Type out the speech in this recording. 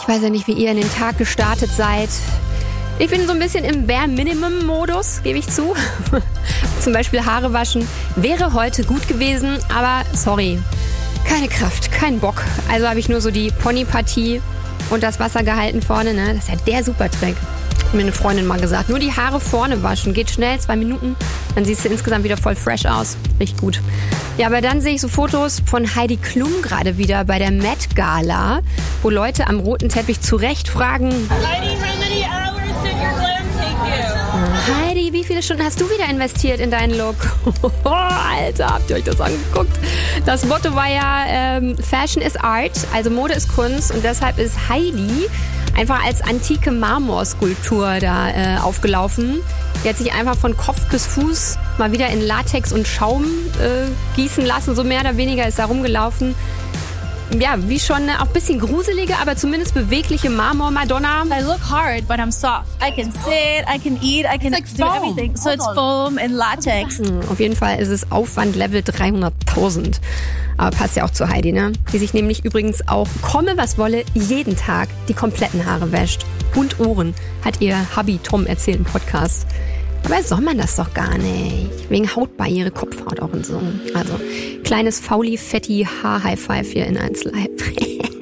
Ich weiß ja nicht, wie ihr in den Tag gestartet seid. Ich bin so ein bisschen im Bare-Minimum-Modus, gebe ich zu. Zum Beispiel Haare waschen wäre heute gut gewesen, aber sorry, keine Kraft, kein Bock. Also habe ich nur so die Ponypartie und das Wasser gehalten vorne. Ne? Das ist ja der Supertrick. Hat mir eine Freundin mal gesagt. Nur die Haare vorne waschen. Geht schnell, 2 Minuten. Dann siehst du insgesamt wieder voll fresh aus. Riecht gut. Ja, aber dann sehe ich so Fotos von Heidi Klum gerade wieder bei der Met Gala, wo Leute am roten Teppich zu Recht fragen: Heidi, how many hours did your glam take you? Heidi, wie viele Stunden hast du wieder investiert in deinen Look? Oh, Alter, habt ihr euch das angeguckt? Das Motto war ja Fashion is Art, also Mode ist Kunst, und deshalb ist Heidi einfach als antike Marmorskulptur da aufgelaufen. Die hat sich einfach von Kopf bis Fuß mal wieder in Latex und Schaum gießen lassen, so mehr oder weniger ist da rumgelaufen. Ja, wie schon eine auch ein bisschen gruselige, aber zumindest bewegliche Marmor-Madonna. I look hard, but I'm soft. I can sit, I can eat, I can do everything. So it's foam and latex. Auf jeden Fall ist es Aufwand-Level 300.000. Aber passt ja auch zu Heidi, ne? Die sich nämlich übrigens auch, komme was wolle, jeden Tag die kompletten Haare wäscht. Und Ohren, hat ihr Hubby Tom erzählt im Podcast. Aber soll man das doch gar nicht. Wegen Hautbarriere, Kopfhaut auch und so. Also, kleines Fauli-Fetti Haar-High-Five hier in 1 Live.